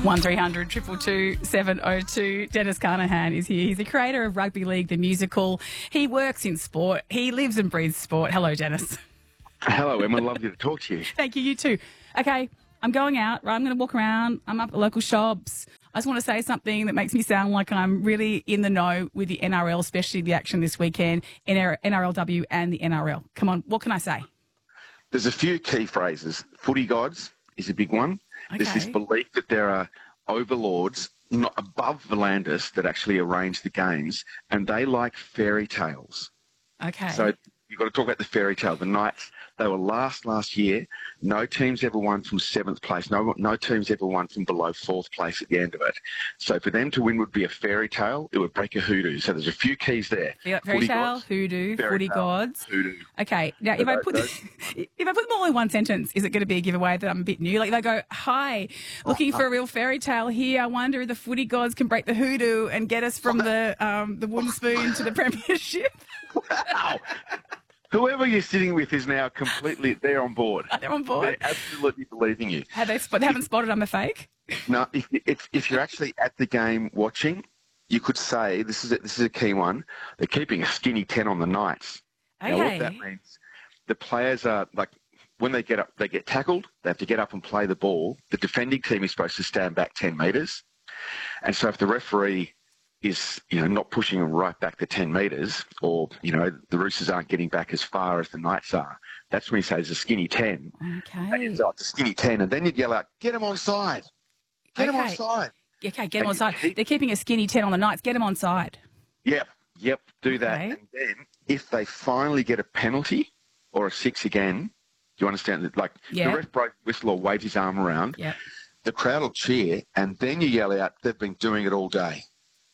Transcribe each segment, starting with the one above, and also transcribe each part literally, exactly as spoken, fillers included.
one three hundred two two two seven oh two. Dennis Carnahan is here. He's the creator of Rugby League, the musical. He works in sport. He lives and breathes sport. Hello, Dennis. Hello, Emma. Lovely to talk to you. Thank you. You too. Okay, I'm going out. Right, I'm going to walk around. I'm up at local shops. I just want to say something that makes me sound like I'm really in the know with the N R L, especially the action this weekend, N R L W and the N R L. Come on, what can I say? There's a few key phrases. Footy gods is a big one. Okay. There's this belief that there are overlords not above the landers that actually arrange the games, and they like fairy tales. Okay. So you've got to talk about the fairy tale. The Knights, they were last last year. No teams ever won from seventh place. No no teams ever won from below fourth place at the end of it. So for them to win would be a fairy tale. It would break a hoodoo. So there's a few keys there. Yeah, fairy Footy tale, gods, hoodoo, fairy footy tale, gods. Hoodoo. Okay. Now, So if I those- put those- if I put them all in one sentence, is it going to be a giveaway that I'm a bit new? Like they go, "Hi, looking for a real fairy tale here. I wonder if the footy gods can break the hoodoo and get us from the um, the wooden spoon to the premiership." Wow. Whoever you're sitting with is now completely, they're on board. They're on board. They're absolutely believing you. Have they, spot, they haven't spotted I'm a fake? No, if, if, if you're actually at the game watching, you could say, this is a, this is a key one, they're keeping a skinny ten on the Knights. Okay. Now, what that means, the players are, like, when they get up, they get tackled, they have to get up and play the ball. The defending team is supposed to stand back ten metres. And so if the referee is, you know, not pushing them right back to ten metres, or, you know, the Roosters aren't getting back as far as the Knights are, that's when he says a skinny ten. Okay. And so it's a skinny ten, and then you'd yell out, get him onside. Get him Okay. onside. Okay, get them on And side. keep- They're keeping a skinny ten on the Knights. Get them on side. Yep, yep, do that. Okay. And then if they finally get a penalty or a six again, do you understand that? Like, Yeah. the ref broke whistle or waved his arm around, Yep. the crowd will cheer, and then you yell out, they've been doing it all day.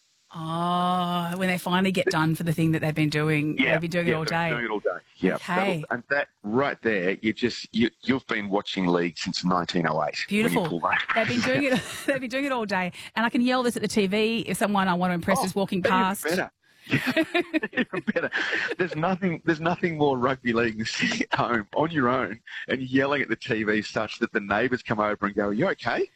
Oh, when they finally get done for the thing that they've been doing, they've been doing it yeah, all they've been day. Doing it all day. Yeah. Okay. And that right there, you just you you've been watching league since nineteen oh eight. Beautiful. They've been doing it. They've been doing it all day, and I can yell this at the T V if someone I want to impress is walking past. Even better. Even better. There's nothing. There's nothing more rugby league than sitting at home on your own and yelling at the T V such that the neighbours come over and go, "Are you okay?"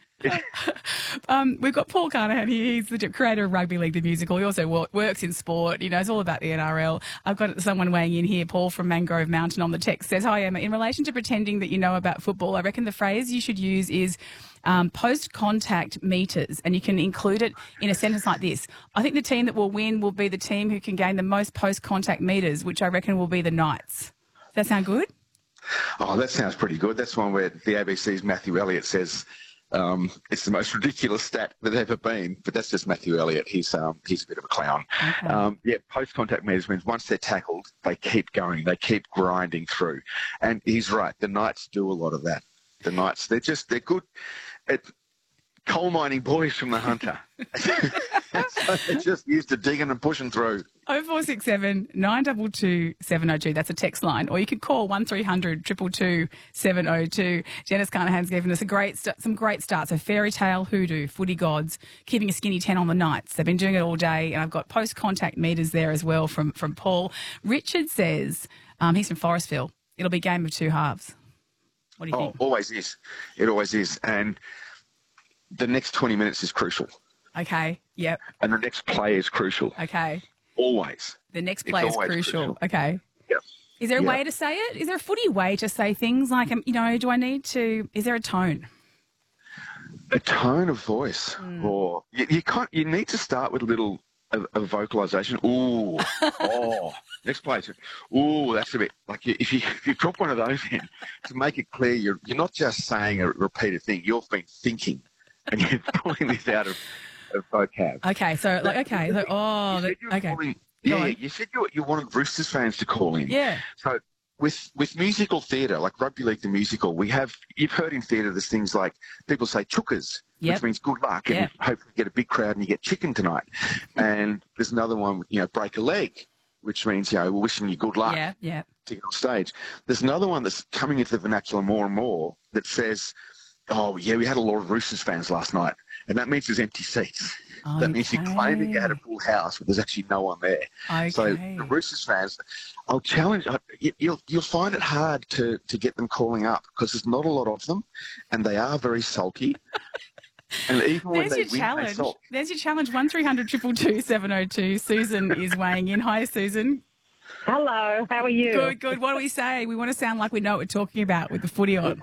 Um, we've got Paul Carnahan here. He's the creator of Rugby League, the musical. He also wo- works in sport. He knows all about the N R L. I've got someone weighing in here. Paul from Mangrove Mountain on the text says, "Hi, Emma. In relation to pretending that you know about football, I reckon the phrase you should use is um, post-contact meters, and you can include it in a sentence like this. I think the team that will win will be the team who can gain the most post-contact meters, which I reckon will be the Knights." Does that sound good? Oh, that sounds pretty good. That's one where the A B C's Matthew Elliott says um, it's the most ridiculous stat that ever been. But that's just Matthew Elliott. He's um, he's a bit of a clown. Okay. Um, yeah, post-contact meters means once they're tackled, they keep going. They keep grinding through. And he's right. The Knights do a lot of that. The Knights, they're just, they're good at coal mining boys from the Hunter. So they're just used to digging and pushing through. oh four six seven, nine two two, seven oh two. That's a text line. Or you could call one three hundred two two two, seven oh two. Dennis Carnahan's given us a great st- some great starts. So fairy tale, hoodoo, footy gods, keeping a skinny ten on the Knights. They've been doing it all day. And I've got post-contact meters there as well from, from Paul. Richard says, um, he's from Forestville, it'll be game of two halves. What do you Oh, think? always is. It always is. And the next twenty minutes is crucial. Okay. Yep. And the next play is crucial. Okay. Always. The next It's play is always crucial. crucial. Okay. Yep. Is there a Yep. way to say it? Is there a footy way to say things like, um, you know, do I need to, is there a tone? A tone of voice. Hmm. Or you, you can't. You need to start with a little of, of vocalization. Ooh. Oh. Next play. is, Ooh, that's a bit like you- if you if you drop one of those in to make it clear you're you're not just saying a repeated thing. You've been thinking, and you're pulling this out of, of vocab. Okay, so like, okay, so, oh, You the, said you were okay, calling- Go yeah, on. you said you, you wanted Roosters fans to call in. yeah, So with with musical theatre, like Rugby League the musical, we have, you've heard in theatre there's things like people say chukas, Yep. which means good luck, and Yep. hopefully you get a big crowd and you get chicken tonight. And there's another one, you know, break a leg, which means, you know, we're wishing you good luck yeah, yeah. to get on stage. There's another one that's coming into the vernacular more and more that says, oh, yeah, we had a lot of Roosters fans last night. And that means there's empty seats. That means you're claiming you had a full house, but there's actually no one there. Okay. So the Roosters fans, I'll challenge, I- you- you'll, you'll find it hard to, to get them calling up because there's not a lot of them and they are very salty. And even when There's they your win, they challenge. sulk. There's your challenge. One three hundred two two two seven oh two. Susan is weighing in. Hi, Susan. Hello, how are you? Good, good. What do we say? We want to sound like we know what we're talking about with the footy on.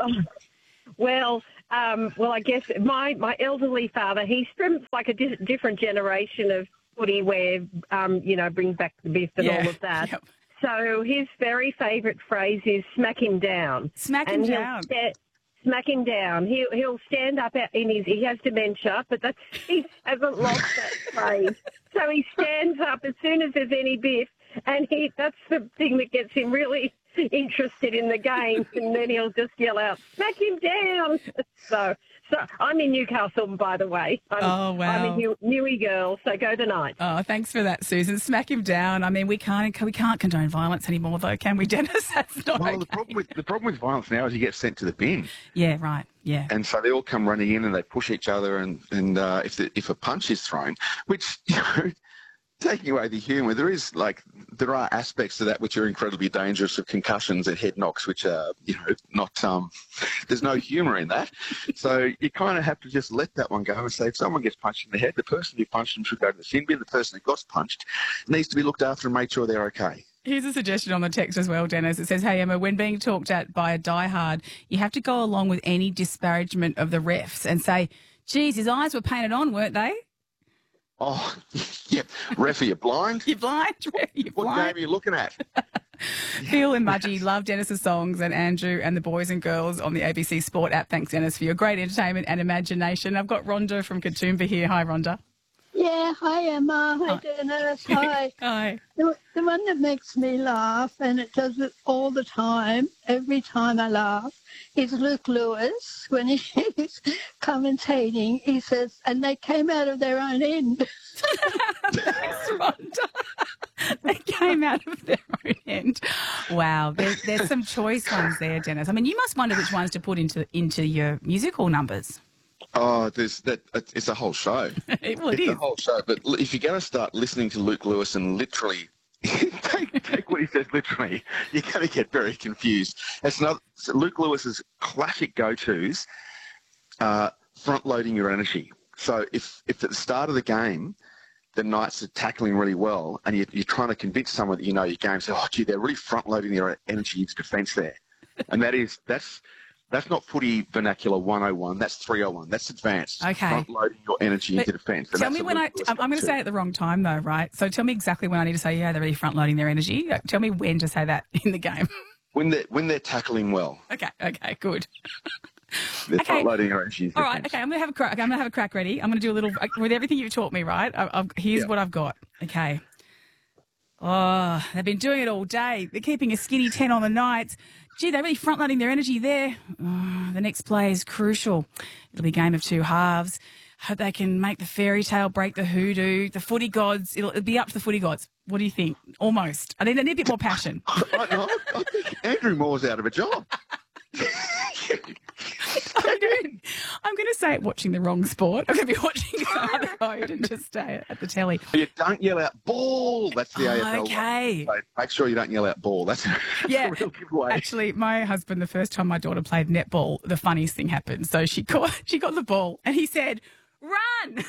Well, um, well, I guess my, my elderly father, he's from like a di- different generation of footy where, um, you know, brings back the biff and Yeah, all of that. yep. So his very favourite phrase is "smack him down." Smack him and he'll down. sta- smack him down. He'll he'll stand up out in his. He has dementia, but that's he hasn't lost that phrase. So he stands up as soon as there's any biff, and he that's the thing that gets him really interested in the game, and then he'll just yell out, "Smack him down!" So, so I'm in Newcastle, by the way. I'm, Oh, wow. I'm a New, Newy girl, so go the Knights. Oh, thanks for that, Susan. Smack him down. I mean, we can't we can't condone violence anymore, though, can we, Dennis? That's not Well, okay. the problem with the problem with violence now is you get sent to the bin, Yeah, right. Yeah. and so they all come running in and they push each other, and and uh, if the, if a punch is thrown, which you know. Taking away the humour, there is like there are aspects to that which are incredibly dangerous, of concussions and head knocks, which are you know not um. There's no humour in that, so you kind of have to just let that one go and say if someone gets punched in the head, the person who punched them should go to the sin bin. The person who got punched needs to be looked after and made sure they're okay. Here's a suggestion on the text as well, Dennis. It says, hey, Emma, when being talked at by a diehard, you have to go along with any disparagement of the refs and say, geez, his eyes were painted on, weren't they? Oh, yeah, ref, are you blind? You're blind, ref, you're What blind. game are you looking at? Phil and Mudgy love Dennis's songs, and Andrew and the boys and girls on the A B C Sport app. Thanks, Dennis, for your great entertainment and imagination. I've got Rhonda from Katoomba here. Hi, Rhonda. Yeah, hi Emma, hi Dennis, hi. Hi. The, the one that makes me laugh, and it does it all the time, every time I laugh, is Luke Lewis. When he's commentating, he says, and they came out of their own end. Thanks, Rhonda. They came out of their own end. Wow, there, there's some choice ones there, Dennis. I mean, you must wonder which ones to put into into your musical numbers. Oh, there's that. It's a whole show. Well, it it's is. a whole show. But l- if you're going to start listening to Luke Lewis and literally take, take what he says literally, you're going to get very confused. It's not so Luke Lewis's classic go-tos. Uh, front loading your energy. So if if at the start of the game the Knights are tackling really well, and you're, you're trying to convince someone that you know your game, say, oh, gee, they're really front loading their energy into defence there, and that is that's. That's not footy vernacular one oh one. That's three oh one. That's advanced. Okay. Front loading your energy But into defence. And Tell that's me a when I, Luke Lewis I'm, I'm going to go-to. say it at the wrong time though, right? So tell me exactly when I need to say, yeah, they're really front loading their energy. Uh, Tell me when to say that in the game. when they're when they're tackling well. Okay, okay, good. They're Okay. front loading their energy. into All right, defence. okay, I'm going to have a crack. I'm going to have a crack ready. I'm going to do a little, with everything you've taught me, right? I, I've, here's Yeah. what I've got. Okay. Oh, they've been doing it all day. They're keeping a skinny ten on the Knights. Gee, they're really front-loading their energy there. Oh, the next play is crucial. It'll be a game of two halves. Hope they can make the fairy tale break the hoodoo. The footy gods, it'll, it'll be up to the footy gods. What do you think? Almost. I need, I need a bit more passion. I, know, I think Andrew Moore's out of a job. I'm going I'm to say it watching the wrong sport. I'm going to be watching some other code and just stay at the telly. You don't yell out ball. That's the A F L. Okay. one. So make sure you don't yell out ball. That's, that's Yeah. a real giveaway. Actually, my husband, the first time my daughter played netball, the funniest thing happened. So she got she got the ball and he said, run!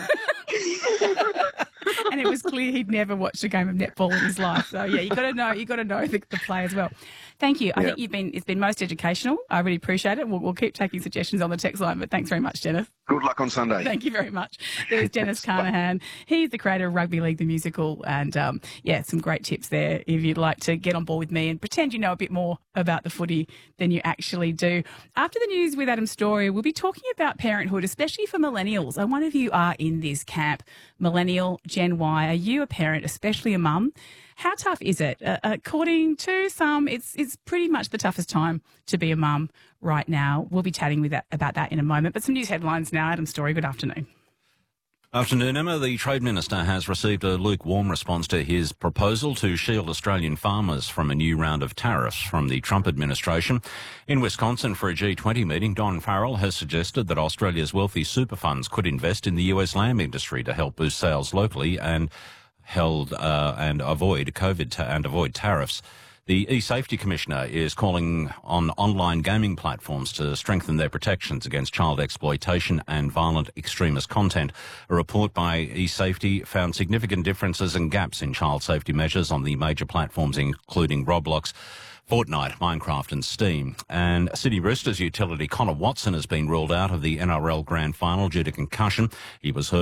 And it was clear he'd never watched a game of netball in his life. So yeah, you got to know you got to know the, the play as well. Thank you. I Yeah. think you've been it's been most educational. I really appreciate it. We'll, we'll keep taking suggestions on the text line, but thanks very much, Dennis. Good luck on Sunday. Thank you very much. There's Dennis Carnahan. He's the creator of Rugby League the Musical, and um, yeah, some great tips there if you'd like to get on board with me and pretend you know a bit more about the footy than you actually do. After the news with Adam Story, we'll be talking about parenthood, especially for millennials. I wonder if you are in this camp, millennial, Gen Y. Are you a parent, especially a mum? How tough is it? Uh, according to some, it's it's pretty much the toughest time to be a mum right now. We'll be chatting with that, about that in a moment. But some news headlines now. Adam Story, good afternoon. Afternoon, Emma. The Trade Minister has received a lukewarm response to his proposal to shield Australian farmers from a new round of tariffs from the Trump administration. In Wisconsin for a G twenty meeting, Don Farrell has suggested that Australia's wealthy super funds could invest in the U S lamb industry to help boost sales locally and held uh, and avoid COVID ta- and avoid tariffs. The eSafety Commissioner is calling on online gaming platforms to strengthen their protections against child exploitation and violent extremist content. A report by eSafety found significant differences and gaps in child safety measures on the major platforms, including Roblox, Fortnite, Minecraft and Steam. And Sydney Roosters utility Connor Watson has been ruled out of the N R L Grand Final due to concussion. He was hurt